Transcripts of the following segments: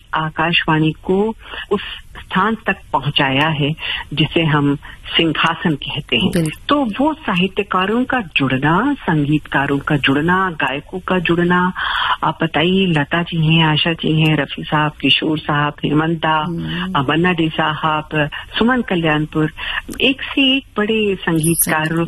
आकाशवाणी को उस स्थान तक पहुंचाया है जिसे हम सिंहासन कहते हैं। तो वो साहित्यकारों का जुड़ना, संगीतकारों का जुड़ना, गायकों का जुड़ना, आप बताइए, लता जी हैं, आशा जी हैं, रफी साहब, किशोर साहब, हेमंता, मन्ना डे साहब, सुमन कल्याणपुर, एक से एक बड़े संगीतकारों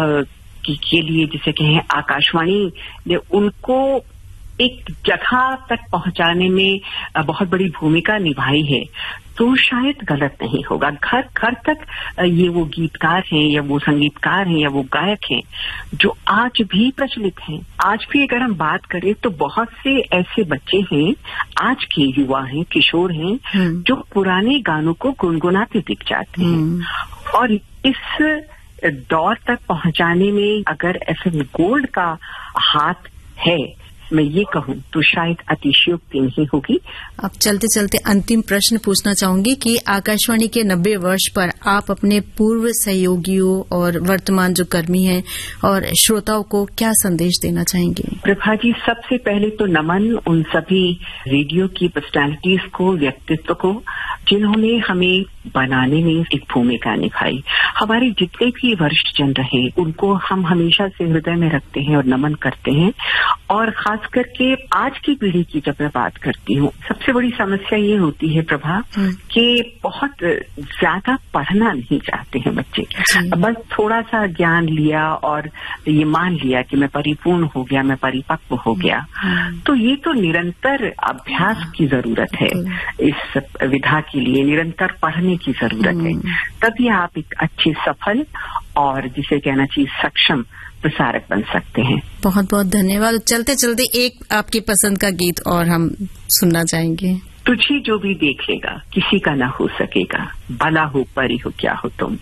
के लिए जिसे कहें आकाशवाणी ने उनको एक जगह तक पहुंचाने में बहुत बड़ी भूमिका निभाई है। तो शायद गलत नहीं होगा, घर घर तक ये वो गीतकार हैं या वो संगीतकार हैं या वो गायक हैं जो आज भी प्रचलित हैं। आज भी अगर हम बात करें तो बहुत से ऐसे बच्चे हैं, आज के युवा हैं, किशोर हैं, जो पुराने गानों को गुनगुनाते दिख जाते हैं। और इस दौर तक पहुंचाने में अगर FM गोल्ड का हाथ है, मैं ये कहूं तो शायद अतिशयोक्ति नहीं होगी। अब चलते चलते अंतिम प्रश्न पूछना चाहूंगी कि आकाशवाणी के 90 वर्ष पर आप अपने पूर्व सहयोगियों और वर्तमान जो कर्मी हैं और श्रोताओं को क्या संदेश देना चाहेंगे? प्रभा जी, सबसे पहले तो नमन उन सभी रेडियो की पर्सनालिटीज को, व्यक्तित्व को, जिन्होंने हमें बनाने में एक भूमिका निभाई। हमारे जितने भी वरिष्ठ जन रहे उनको हम हमेशा से हृदय में रखते हैं और नमन करते हैं। और खास करके आज की पीढ़ी की जब मैं बात करती हूँ, सबसे बड़ी समस्या ये होती है प्रभा कि बहुत ज्यादा पढ़ना नहीं चाहते हैं बच्चे। बस थोड़ा सा ज्ञान लिया और ये मान लिया कि मैं परिपूर्ण हो गया, मैं परिपक्व हो गया। तो ये तो निरंतर अभ्यास की जरूरत है, इस विधा के लिए निरंतर पढ़ने की जरूरत है। तभी आप एक अच्छे, सफल और जिसे कहना चाहिए सक्षम प्रसारक बन सकते हैं। बहुत बहुत धन्यवाद। चलते चलते एक आपकी पसंद का गीत और हम सुनना चाहेंगे। तुझे जो भी देख लेगा किसी का ना हो सकेगा, भला हो परी हो क्या हो तुम।